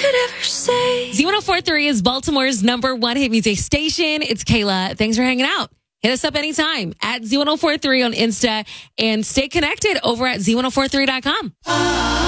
Z1043 is Baltimore's #1 hit music station. It's Kayla. Thanks for hanging out. Hit us up anytime at Z1043 on Insta and stay connected over at Z1043.com.